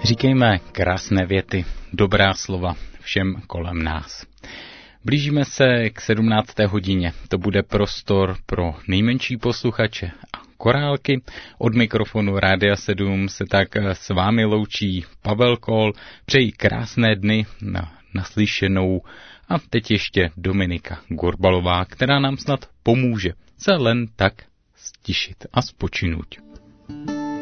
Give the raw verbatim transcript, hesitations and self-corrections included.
Říkejme krásné věty, dobrá slova všem kolem nás. Blížíme se k sedmnácté hodině. To bude prostor pro nejmenší posluchače a korálky. Od mikrofonu Rádia sedm se tak s vámi loučí Pavel Kol. Přeji krásné dny na naslyšenou a teď ještě Dominika Gorbalová, která nám snad pomůže se len tak stišit a spočinout.